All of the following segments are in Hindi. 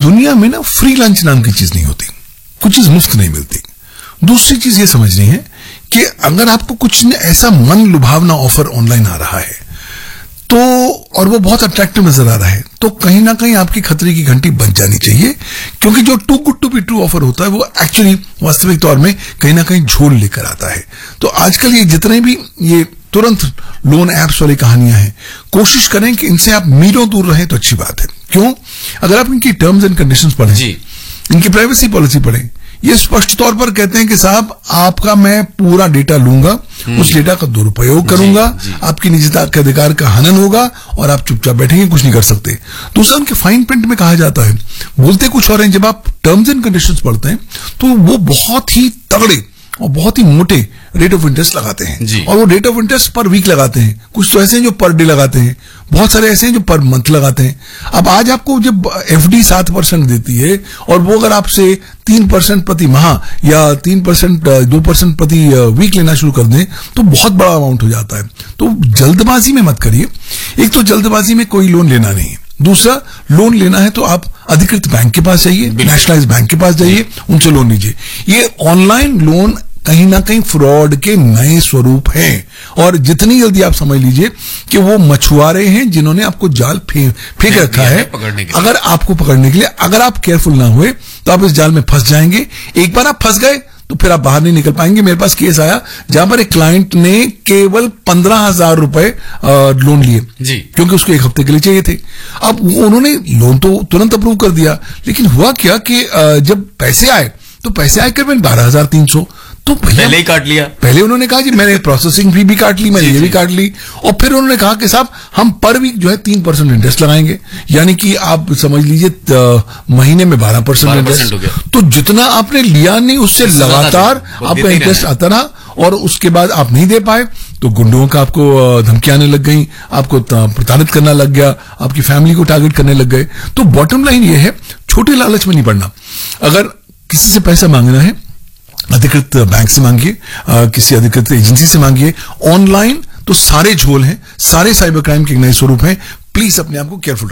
दुनिया में ना फ्री लंच नाम की चीज नहीं होती, कुछ चीज मुफ्त नहीं मिलती। दूसरी चीज ये समझनी है कि अगर आपको कुछ ऐसा मन लुभावना ऑफर ऑनलाइन आ रहा है तो, और वो बहुत अट्रैक्टिव नजर आ रहा है, तो कहीं ना कहीं आपकी खतरे की घंटी बज जानी चाहिए, क्योंकि जो to good to be true offer होता है वो एक्चुअली वास्तविक तौर में कहीं ना कहीं झोल लेकर आता है। तो आजकल ये जितने भी ये तुरंत लोन एप्स वाली कहानियां हैं, कोशिश करें कि इनसे आप मीलों दूर रहें तो अच्छी बात है। क्यों? अगर आप इनकी टर्म्स एंड कंडीशंस पढ़ें, इनकी प्राइवेसी पॉलिसी पढ़ें, ये स्पष्ट तौर पर कहते हैं कि साहब आपका मैं पूरा डेटा लूंगा, उस डेटा का दुरुपयोग करूंगा, आपकी निजता के अधिकार का हनन होगा और आप चुपचाप बैठेंगे, कुछ नहीं कर सकते। दूसरा, उनके फाइन प्रिंट में कहा जाता है, बोलते कुछ और हैं, जब आप टर्म्स एंड कंडीशंस पढ़ते हैं तो वो बहुत ही तगड़े और बहुत ही मोटे रेट ऑफ इंटरेस्ट लगाते हैं, और वो रेट ऑफ इंटरेस्ट पर वीक लगाते हैं। कुछ तो ऐसे हैं जो पर डे लगाते हैं, बहुत सारे ऐसे हैं जो पर मंथ लगाते हैं। अब आज आपको जब एफडी 7% देती है और वो अगर आपसे 3% प्रति माह या 3% 2% प्रति वीक लेना शुरू कर दें तो बहुत बड़ा अमाउंट हो जाता है। तो जल्दबाजी में मत करिए। एक तो जल्दबाजी में कोई लोन लेना नहीं है, दूसरा लोन लेना है तो आप अधिकृत बैंक के पास जाइए, नेशनलाइज बैंक के पास जाइए, उनसे लोन लीजिए। ये ऑनलाइन लोन कहीं ना कहीं फ्रॉड के नए स्वरूप हैं, और जितनी जल्दी आप समझ लीजिए कि वो मछुआरे हैं जिन्होंने आपको जाल फेंक रखा है अगर आपको पकड़ने के लिए। अगर आप केयरफुल ना हुए तो आप इस जाल में फंस जाएंगे। एक बार आप फंस गए तो फिर आप बाहर नहीं निकल पाएंगे। मेरे पास केस आया जहां पर एक क्लाइंट ने केवल 15,000 रुपए लोन लिए, क्योंकि उसको एक हफ्ते के लिए चाहिए थे। अब उन्होंने लोन तो तुरंत अप्रूव कर दिया, लेकिन हुआ क्या कि जब पैसे आए तो पैसे आए करीबन 12,300, तो पहले ही काट लिया। पहले उन्होंने कहा जी मैंने प्रोसेसिंग फी भी काट ली, मैंने ये भी काट ली, और फिर उन्होंने कहा कि साहब हम पर वीक जो है 3% इंटरेस्ट लगाएंगे, यानी कि आप समझ लीजिए महीने में 12% इंटरेस्ट। तो जितना आपने लिया नहीं उससे लगातार आपका इंटरेस्ट आता रहा, और उसके बाद आप नहीं दे पाए तो गुंडों का आपको धमकी आने लग गई, आपको प्रताड़ित करना लग गया, आपकी फैमिली को टारगेट करने लग गए। तो बॉटम लाइन ये है, छोटे लालच में नहीं पड़ना। अगर किसी से पैसा मांगना है अधिकृत बैंक से मांगिए, किसी अधिकृत एजेंसी से मांगिए। ऑनलाइन तो सारे झोल हैं, सारे साइबर क्राइम के नए स्वरूप हैं। प्लीज अपने आप को केयरफुल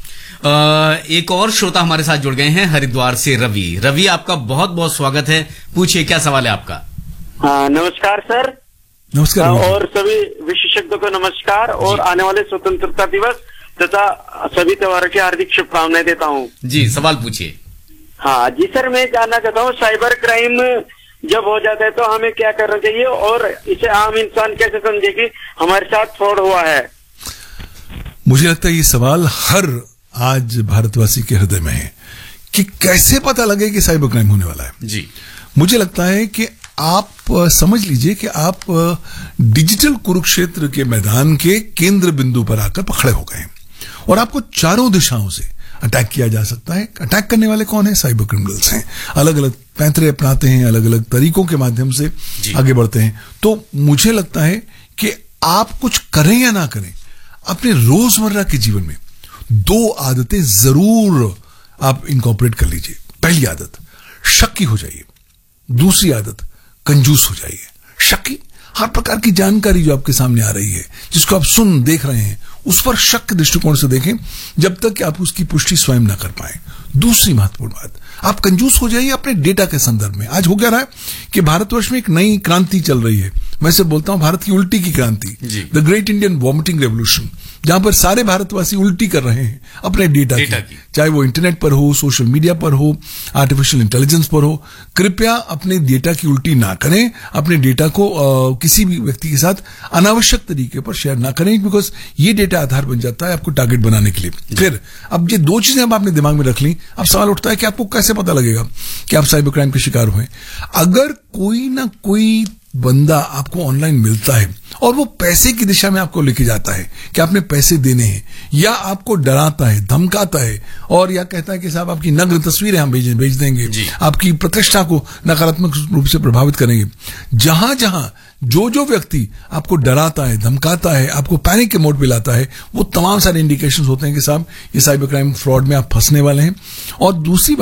रखिए। एक और श्रोता हमारे साथ जुड़ गए हैं हरिद्वार से, रवि। रवि, आपका बहुत बहुत स्वागत है, पूछिए क्या सवाल है आपका। नमस्कार सर। नमस्कार। और सभी विशेषज्ञों को नमस्कार, और आने वाले स्वतंत्रता दिवस तथा सभी त्योहारों की हार्दिक शुभकामनाएं देता हूँ। जी, सवाल पूछिए। हाँ जी सर, मैं जानना चाहता हूँ साइबर क्राइम जब हो जाता है तो हमें क्या करना चाहिए, और इसे आम इंसान कैसे समझे कि हमारे साथ फ्रॉड हुआ है। मुझे लगता है ये सवाल हर आज भारतवासी के हृदय में है कि कैसे पता लगे कि साइबर क्राइम होने वाला है। जी, मुझे लगता है कि आप समझ लीजिए कि आप डिजिटल कुरुक्षेत्र के मैदान के केंद्र बिंदु पर आकर पकड़े हो गए, और आपको चारों दिशाओं से अटैक किया जा सकता है। अटैक करने वाले कौन है? साइबर क्रिमिनल्स हैं। अलग अलग पैंतरे अपनाते हैं, अलग अलग तरीकों के माध्यम से आगे बढ़ते हैं। तो मुझे लगता है कि आप कुछ करें या ना करें, अपने रोजमर्रा के जीवन में 2 आदतें जरूर आप इनकॉर्पोरेट कर लीजिए। पहली आदत, शक्की हो जाइए। दूसरी आदत, कंजूस हो जाइए। शक्की, हर प्रकार की जानकारी जो आपके सामने आ रही है, जिसको आप सुन देख रहे हैं, उस पर शक के दृष्टिकोण से देखें जब तक कि आप उसकी पुष्टि स्वयं ना कर पाए। दूसरी महत्वपूर्ण बात, आप कंजूस हो जाइए अपने डेटा के संदर्भ में। आज हो क्या रहा है कि भारतवर्ष में एक नई क्रांति चल रही है, मैं से बोलता हूं भारत की उल्टी की क्रांति, the great Indian vomiting revolution, जहां पर सारे भारतवासी उल्टी कर रहे हैं अपने डेटा की, चाहे वो इंटरनेट पर हो, सोशल मीडिया पर हो, आर्टिफिशियल इंटेलिजेंस पर हो। कृपया अपने डेटा की उल्टी ना करें, अपने डेटा को किसी भी व्यक्ति के साथ अनावश्यक तरीके पर शेयर ना करें, बिकॉज ये डेटा आधार बन जाता है आपको टारगेट बनाने के लिए। फिर अब ये 2 चीजें अब आपने दिमाग में रख ली, अब सवाल उठता है कि आपको कैसे पता लगेगा कि आप साइबर क्राइम के शिकार हुए। अगर कोई ना कोई बंदा आपको ऑनलाइन मिलता है और वो पैसे की दिशा में आपको लेके जाता है कि आपने पैसे देने हैं, या आपको डराता है, धमकाता है, और या कहता है कि साहब आपकी नग्न तस्वीरें हम भेज देंगे, आपकी प्रतिष्ठा को नकारात्मक रूप से प्रभावित करेंगे। जहां जहां जो व्यक्ति आपको डराता है, धमकाता है, आपको पैनिक के मोड पे लाता है, वो तमाम सारे इंडिकेशंस होते हैं कि साहब ये साइबर क्राइम फ्रॉड में आप फंसने वाले हैं। और दूसरी बात,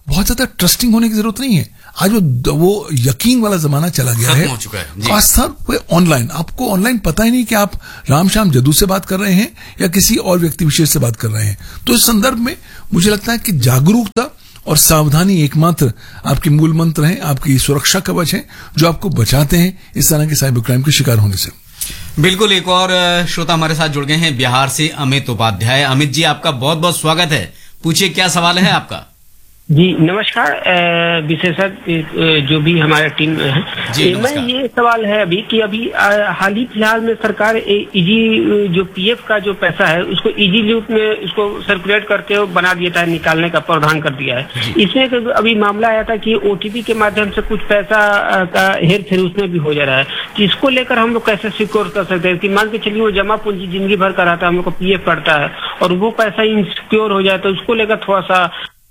बहुत ज्यादा ट्रस्टिंग होने की जरूरत नहीं है। आज वो यकीन वाला जमाना चला गया है, हो चुका है। खासतौर पे ऑनलाइन। आपको ऑनलाइन पता ही नहीं कि आप रामश्याम जदू से बात कर रहे हैं या किसी और व्यक्ति विशेष से बात कर रहे हैं। तो इस संदर्भ में मुझे लगता है कि जागरूकता और सावधानी एकमात्र आपके मूल मंत्र हैं, आपकी सुरक्षा कवच है, जो आपको बचाते हैं इस तरह के साइबर क्राइम के शिकार होने से। बिल्कुल। एक और श्रोता हमारे साथ जुड़ गए हैं, बिहार से अमित उपाध्याय। अमित जी, आपका बहुत बहुत स्वागत है। पूछिए, क्या सवाल है आपका? जी नमस्कार। विशेषज्ञ जो भी हमारे टीम में है, मैं ये सवाल है अभी कि अभी हाल ही फिलहाल में सरकार इजी जो पीएफ का जो पैसा है उसको इजी लूप में इसको सर्कुलेट करके बना दिया था, निकालने का प्रावधान कर दिया है। इसमें अभी मामला आया था कि ओटीपी के माध्यम से कुछ पैसा का हेर फेर उसमें भी हो जा रहा है। तो इसको लेकर हम लोग कैसे सिक्योर कर सकते हैं कि मान के चलिए वो जमा पूंजी जिंदगी भर का रहता है, हम लोग को पीएफ पड़ता है और वो पैसा इनसिक्योर हो जाए, तो उसको लेकर थोड़ा सा।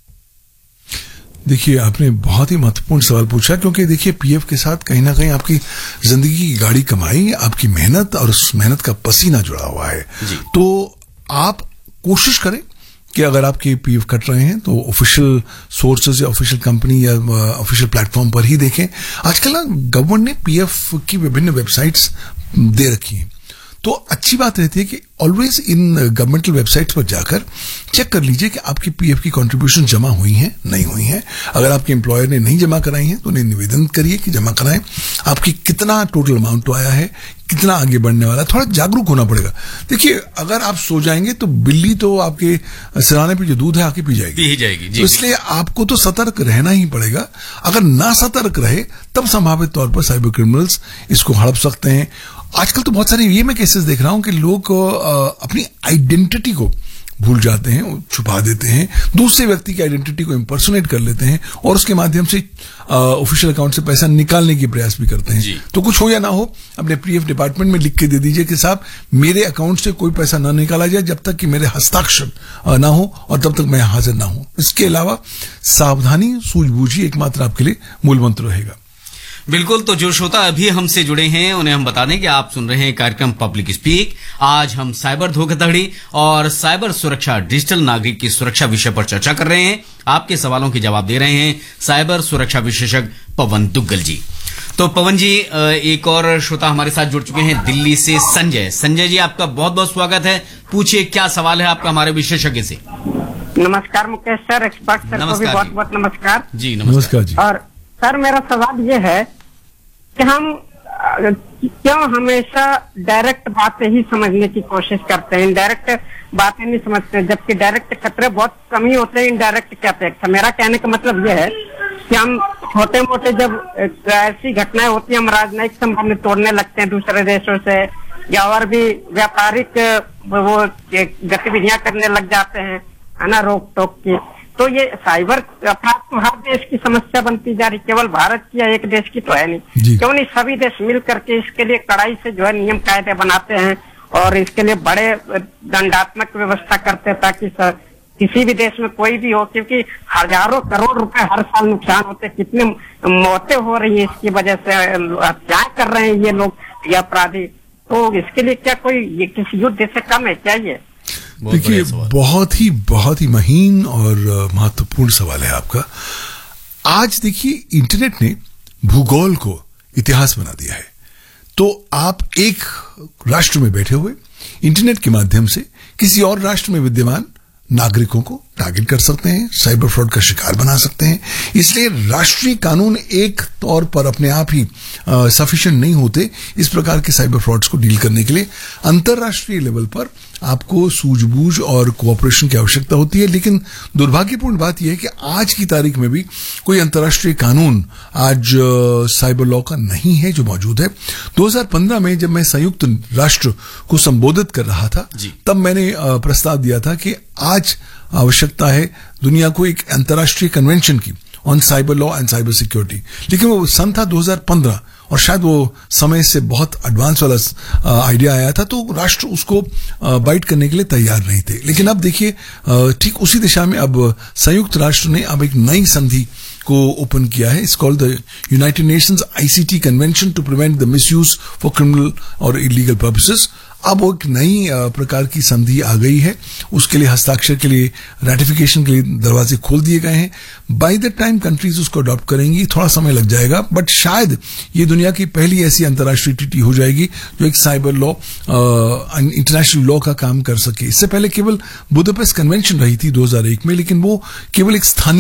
देखिए, आपने बहुत ही महत्वपूर्ण सवाल पूछा, क्योंकि देखिए पीएफ के साथ कहीं ना कहीं आपकी जिंदगी की गाड़ी कमाई, आपकी मेहनत और उस मेहनत का पसीना जुड़ा हुआ है। तो आप कोशिश करें कि अगर आपके पीएफ कट रहे हैं तो ऑफिशियल सोर्सेज या ऑफिशियल कंपनी या ऑफिशियल प्लेटफॉर्म पर ही देखें। आजकल ना गवर्नमेंट ने पीएफ की विभिन्न वेबसाइट्स दे रखी हैं, तो अच्छी बात रहती है कि ऑलवेज इन गवर्नमेंटल वेबसाइट्स पर जाकर चेक कर लीजिए कि आपकी पीएफ की कंट्रीब्यूशन जमा हुई हैं, नहीं हुई हैं। अगर आपके एम्प्लॉयर ने नहीं जमा कराई हैं तो उन्हें निवेदन करिए कि जमा कराएं। आपकी कितना टोटल अमाउंट तो आया है, कितना आगे बढ़ने वाला है, थोड़ा जागरूक होना पड़ेगा। देखिए, अगर आप सो जाएंगे तो बिल्ली तो आपके सिराने पे जो दूध है आके पी जाएगी। तो इसलिए आपको तो सतर्क रहना ही पड़ेगा। अगर ना सतर्क रहे तब संभावित तौर पर साइबर क्रिमिनल्स इसको हड़प सकते हैं। आजकल तो बहुत सारे ये मैं केसेस देख रहा हूं कि लोग अपनी आइडेंटिटी को भूल जाते हैं, छुपा देते हैं, दूसरे व्यक्ति की आइडेंटिटी को इम्पर्सोनेट कर लेते हैं और उसके माध्यम से ऑफिशियल अकाउंट से पैसा निकालने की प्रयास भी करते हैं। तो कुछ हो या ना हो, अपने पीएफ डिपार्टमेंट में लिख के दे दीजिए कि साहब मेरे अकाउंट से कोई पैसा ना निकाला जाए जब तक कि मेरे हस्ताक्षर ना हो और तब तक मैं हाजिर ना हूं। इसके अलावा सावधानी, सूझबूझ ही एकमात्र आपके लिए मूल मंत्र रहेगा। बिल्कुल। तो जो श्रोता अभी हमसे जुड़े हैं उन्हें हम बता दें कि आप सुन रहे हैं कार्यक्रम पब्लिक स्पीक। आज हम साइबर धोखाधड़ी और साइबर सुरक्षा, डिजिटल नागरिक की सुरक्षा विषय पर चर्चा कर रहे हैं। आपके सवालों के जवाब दे रहे हैं साइबर सुरक्षा विशेषज्ञ पवन दुग्गल जी। तो पवन जी, एक और श्रोता हमारे साथ जुड़ चुके हैं दिल्ली से संजय। संजय जी, आपका बहुत बहुत स्वागत है। पूछिए, क्या सवाल है आपका हमारे विशेषज्ञ से? नमस्कार मुकेश सर, एक्सपर्ट सर को भी बहुत बहुत नमस्कार जी। नमस्कार जी। और सर, मेरा सवाल ये है कि हम क्यों हमेशा डायरेक्ट बातें ही समझने की कोशिश करते हैं, इनडायरेक्ट बातें नहीं समझते, जबकि डायरेक्ट खतरे बहुत कम ही होते हैं इनडायरेक्ट के अपेक्षा। मेरा कहने का मतलब यह है कि हम छोटे मोटे जब ऐसी घटनाएं होती हैं, हम राजनयिक संबंध तोड़ने लगते हैं दूसरे देशों से, या और भी व्यापारिक वो गतिविधियां करने लग जाते हैं, है ना, रोक टोक की। तो ये साइबर अपराध तो हर देश की समस्या बनती जा रही, केवल भारत की या एक देश की तो है नहीं। क्यों नहीं सभी देश मिल करके इसके लिए कड़ाई से जो है नियम कायदे बनाते हैं और इसके लिए बड़े दंडात्मक व्यवस्था करते हैं, ताकि किसी भी देश में कोई भी हो, क्योंकि हजारों करोड़ रुपए हर साल नुकसान होते, कितने मौतें हो रही है इसकी वजह से, हत्याएं कर रहे हैं ये लोग, ये अपराधी। तो इसके लिए क्या कोई ये किसी युद्ध से कम है क्या ये? देखिए, बहुत ही महीन और महत्वपूर्ण सवाल है आपका। आज देखिए, इंटरनेट ने भूगोल को इतिहास बना दिया है। तो आप एक राष्ट्र में बैठे हुए इंटरनेट के माध्यम से किसी और राष्ट्र में विद्यमान नागरिकों को टारगेट कर सकते हैं, साइबर फ्रॉड का शिकार बना सकते हैं। इसलिए राष्ट्रीय कानून एक तौर पर अपने आप ही सफिशिएंट नहीं होते इस प्रकार के साइबर फ्रॉड्स को डील करने के लिए। अंतरराष्ट्रीय लेवल पर आपको सूझबूझ और कोऑपरेशन की आवश्यकता होती है। लेकिन दुर्भाग्यपूर्ण बात यह है कि आज की तारीख में भी कोई अंतर्राष्ट्रीय कानून आज साइबर लॉ का नहीं है जो मौजूद है। 2015 में जब मैं संयुक्त राष्ट्र को संबोधित कर रहा था, तब मैंने प्रस्ताव दिया था कि आज आवश्यकता है दुनिया को एक अंतर्राष्ट्रीय कन्वेंशन की on cyber law and cyber security. लेकिन वो सन था 2015 और शायद वो समय से बहुत एडवांस वाला आइडिया आया था, तो राष्ट्र उसको बाइट करने के लिए तैयार नहीं थे। लेकिन अब देखिए, ठीक उसी दिशा में अब संयुक्त राष्ट्र ने अब एक नई संधि को ओपन किया है। It's called the United Nations ICT convention to prevent the misuse for criminal और इलीगल पर्पसेस। अब वो एक नई प्रकार की संधि आ गई है, उसके लिए हस्ताक्षर के लिए, रैटिफिकेशन के लिए दरवाजे खोल दिए गए हैं। बाय द टाइम कंट्रीज उसको अडॉप्ट करेंगी थोड़ा समय लग जाएगा, बट शायद ये दुनिया की पहली ऐसी अंतर्राष्ट्रीय ट्रीटी हो जाएगी जो एक साइबर लॉ, इंटरनेशनल लॉ का काम कर सके। इससे पहले केवल बुदापेस्ट कन्वेंशन रही थी 2001 में, लेकिन वो केवल एक स्थानीय